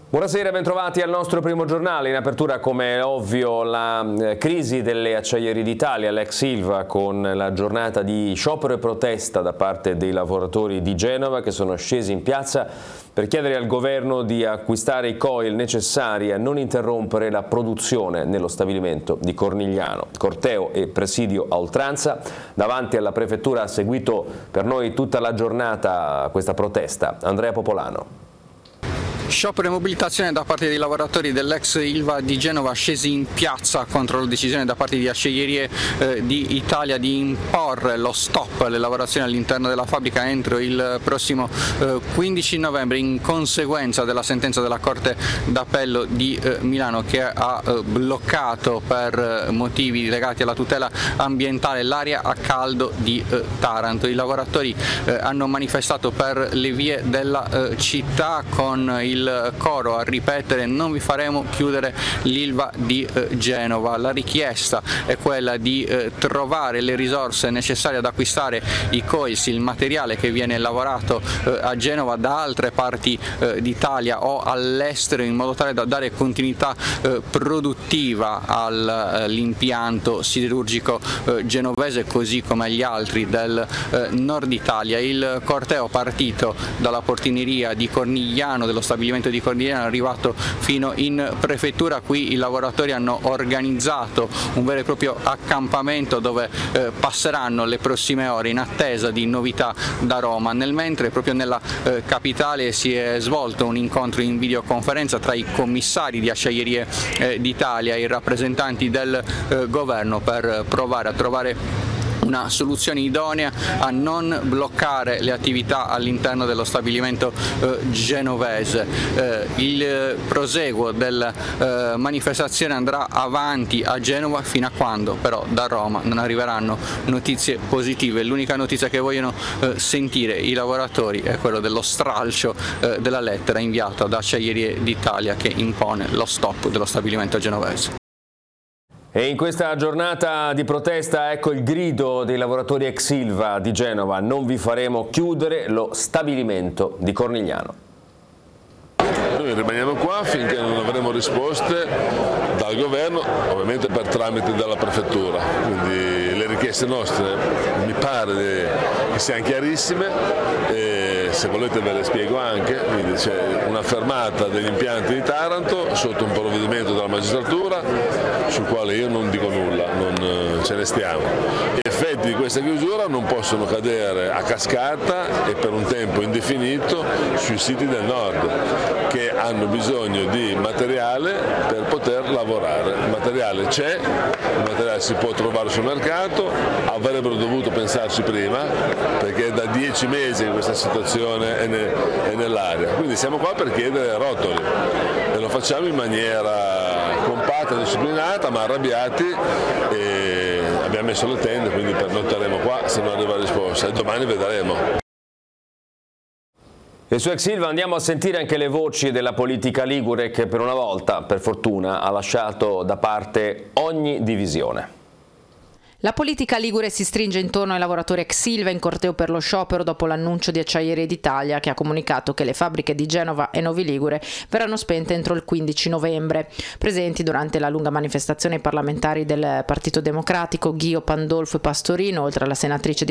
Buonasera, bentrovati al nostro primo giornale. In apertura, come è ovvio, la crisi delle Acciaierie d'Italia, l'ex Ilva, con la giornata di sciopero e protesta da parte dei lavoratori di Genova che sono scesi in piazza per chiedere al governo di acquistare i coil necessari a non interrompere la produzione nello stabilimento di Cornigliano. Corteo e presidio a oltranza. Davanti alla prefettura ha seguito per noi tutta la giornata questa protesta. Andrea Popolano. Sciopero e mobilitazione da parte dei lavoratori dell'ex Ilva di Genova scesi in piazza contro la decisione da parte di Acciaierie di Italia di imporre lo stop alle lavorazioni all'interno della fabbrica entro il prossimo 15 novembre in conseguenza della sentenza della Corte d'Appello di Milano che ha bloccato per motivi legati alla tutela ambientale l'area a caldo di Taranto. I lavoratori hanno manifestato per le vie della città con il coro a ripetere: non vi faremo chiudere l'Ilva di Genova. La richiesta è quella di trovare le risorse necessarie ad acquistare i coils, il materiale che viene lavorato a Genova da altre parti d'Italia o all'estero, in modo tale da dare continuità produttiva all'impianto siderurgico genovese così come agli altri del nord Italia. Il corteo partito dalla portineria di Cornigliano, dello stabilimento di Cornigliano, è arrivato fino in prefettura. Qui i lavoratori hanno organizzato un vero e proprio accampamento dove passeranno le prossime ore in attesa di novità da Roma. Nel mentre proprio nella capitale si è svolto un incontro in videoconferenza tra i commissari di Acciaierie d'Italia e i rappresentanti del governo per provare a trovare una soluzione idonea a non bloccare le attività all'interno dello stabilimento genovese. Il proseguo della manifestazione andrà avanti a Genova fino a quando però da Roma non arriveranno notizie positive. L'unica notizia che vogliono sentire i lavoratori è quello dello stralcio della lettera inviata da Acciaierie d'Italia che impone lo stop dello stabilimento genovese. E in questa giornata di protesta ecco il grido dei lavoratori ex Ilva di Genova: non vi faremo chiudere lo stabilimento di Cornigliano. Noi rimaniamo qua finché non avremo risposte dal governo, ovviamente per tramite della prefettura, quindi le richieste nostre mi pare che siano chiarissime e se volete ve le spiego anche. Quindi c'è una fermata degli impianti di Taranto sotto un provvedimento della magistratura sul quale io non dico nulla, non ce ne stiamo. Gli effetti di questa chiusura non possono cadere a cascata e per un tempo indefinito sui siti del nord che hanno bisogno di materiale per poter lavorare. Il materiale c'è, il materiale si può trovare sul mercato, avrebbero dovuto pensarci prima perché è da 10 mesi che questa situazione è nell'aria. Quindi siamo qua per chiedere rotoli e lo facciamo in maniera compatta, disciplinata, ma arrabbiati, e abbiamo messo le tende, quindi pernoteremo qua se non arriva la risposta e domani vedremo. E su ex Ilva andiamo a sentire anche le voci della politica ligure che per una volta, per fortuna, ha lasciato da parte ogni divisione. La politica ligure si stringe intorno ai lavoratori ex Ilva in corteo per lo sciopero dopo l'annuncio di Acciaierie d'Italia che ha comunicato che le fabbriche di Genova e Novi Ligure verranno spente entro il 15 novembre. Presenti durante la lunga manifestazione i parlamentari del Partito Democratico Ghio, Pandolfo e Pastorino, oltre alla senatrice di